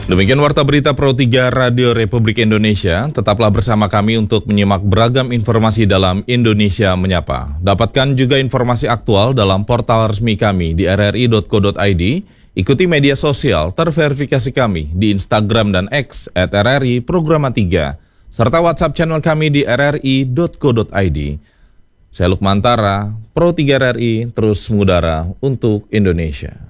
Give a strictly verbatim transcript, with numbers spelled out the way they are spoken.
Demikian Warta Berita Pro tiga Radio Republik Indonesia. Tetaplah bersama kami untuk menyimak beragam informasi dalam Indonesia Menyapa. Dapatkan juga informasi aktual dalam portal resmi kami di r r i dot co dot i d. Ikuti media sosial terverifikasi kami di Instagram dan X at r r i programa tiga. Serta WhatsApp channel kami di r r i dot co dot i d. Saya Lukmantara, Pro tiga R R I, terus mengudara untuk Indonesia.